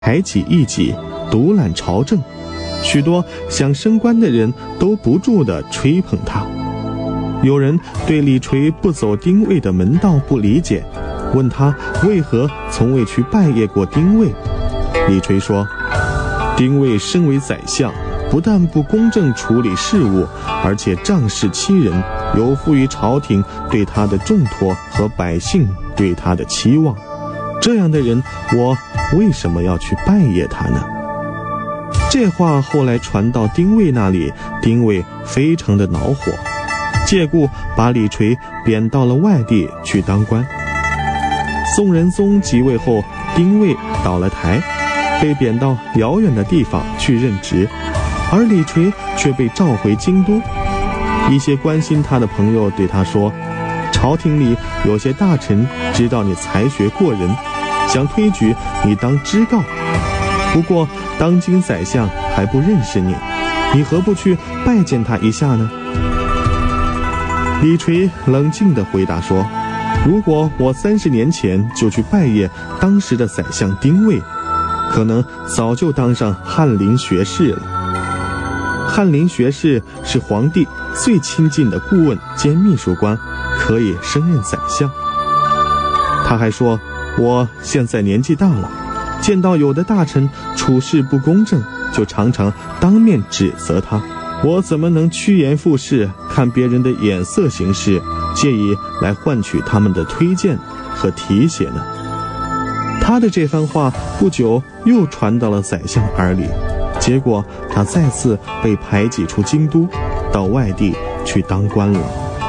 排挤异己，独揽朝政，许多想升官的人都不住地吹捧他。有人对李垂不走丁谓的门道不理解，问他为何从未去拜谒过丁谓。李垂说，丁谓身为宰相，不但不公正处理事务，而且仗势欺人，有负于朝廷对他的重托和百姓对他的期望。这样的人，我为什么要去拜谒他呢？这话后来传到丁谓那里，丁谓非常的恼火，借故把李垂贬到了外地去当官。宋仁宗即位后，丁谓倒了台，被贬到遥远的地方去任职，而李垂却被召回京都。一些关心他的朋友对他说，朝廷里有些大臣知道你才学过人，想推举你当知告，不过当今宰相还不认识你，你何不去拜见他一下呢？李垂冷静地回答说，如果我30年前就去拜谒当时的宰相丁谓，可能早就当上翰林学士了。翰林学士是皇帝最亲近的顾问兼秘书官，可以升任宰相。他还说，我现在年纪大了，见到有的大臣处事不公正，就常常当面指责他，我怎么能趋炎附势，看别人的眼色行事，借以来换取他们的推荐和提携呢？他的这番话不久又传到了宰相耳里，结果他再次被排挤出京都，到外地去当官了。